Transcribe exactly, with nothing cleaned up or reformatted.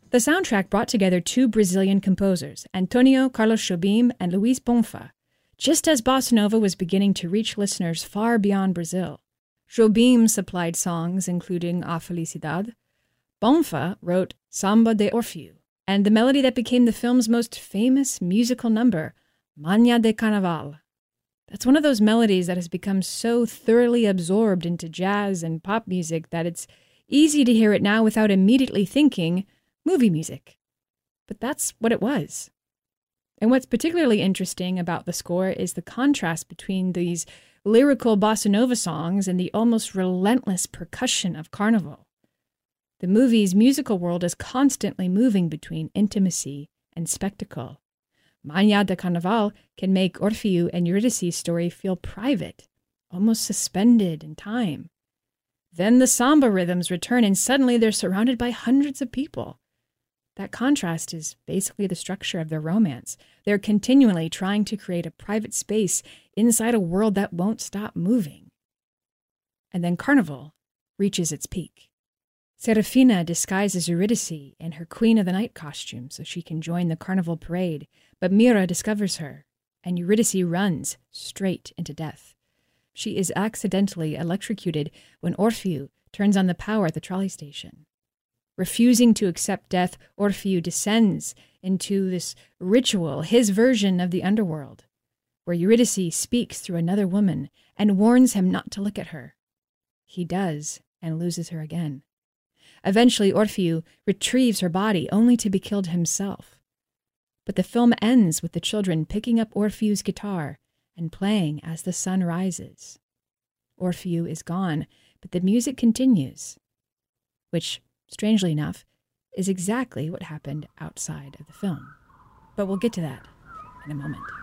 The soundtrack brought together two Brazilian composers, Antonio Carlos Jobim and Luis Bonfa, just as bossa nova was beginning to reach listeners far beyond Brazil. Jobim supplied songs including A Felicidade. Bonfa wrote Samba de Orfeu, and the melody that became the film's most famous musical number, Manhã de Carnaval. That's one of those melodies that has become so thoroughly absorbed into jazz and pop music that it's easy to hear it now without immediately thinking movie music. But that's what it was. And what's particularly interesting about the score is the contrast between these lyrical bossa nova songs and the almost relentless percussion of Carnival. The movie's musical world is constantly moving between intimacy and spectacle. Manhã de Carnaval can make Orfeu and Eurydice's story feel private, almost suspended in time. Then the samba rhythms return and suddenly they're surrounded by hundreds of people. That contrast is basically the structure of their romance. They're continually trying to create a private space inside a world that won't stop moving. And then Carnival reaches its peak. Serafina disguises Eurydice in her Queen of the Night costume so she can join the Carnival parade, but Mira discovers her, and Eurydice runs straight into death. She is accidentally electrocuted when Orfeu turns on the power at the trolley station. Refusing to accept death, Orfeu descends into this ritual, his version of the underworld, where Eurydice speaks through another woman and warns him not to look at her. He does, and loses her again. Eventually, Orfeu retrieves her body, only to be killed himself. But the film ends with the children picking up Orfeu's guitar and playing as the sun rises. Orfeu is gone, but the music continues, which, strangely enough, is exactly what happened outside of the film. But we'll get to that in a moment.